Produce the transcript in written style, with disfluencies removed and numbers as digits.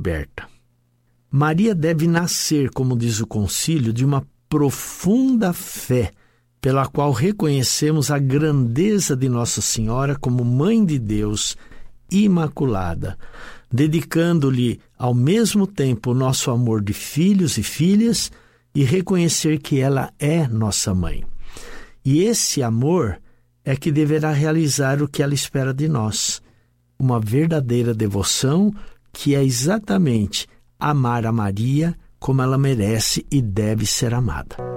descoberta. Maria deve nascer, como diz o concílio, de uma profunda fé, pela qual reconhecemos a grandeza de Nossa Senhora como Mãe de Deus, imaculada, dedicando-lhe ao mesmo tempo o nosso amor de filhos e filhas e reconhecer que ela é nossa mãe. E esse amor é que deverá realizar o que ela espera de nós, uma verdadeira devoção, que é exatamente amar a Maria como ela merece e deve ser amada.